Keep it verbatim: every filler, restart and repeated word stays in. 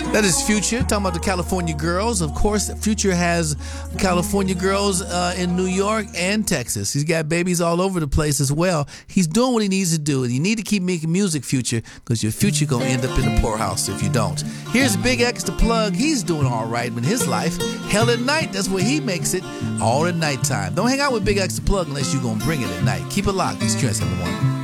That is Future, talking about the California girls. Of course, Future has California girls uh, in New York and Texas. He's got babies all over the place as well. He's doing what he needs to do, and you need to keep making music, Future, because your future going to end up in the poorhouse if you don't. Here's Big X to plug. He's doing all right in his life. Hell at Night, that's where he makes it, all at nighttime. Don't hang out with Big X to plug unless you're going to bring it at night. Keep it locked. It's Trance number one.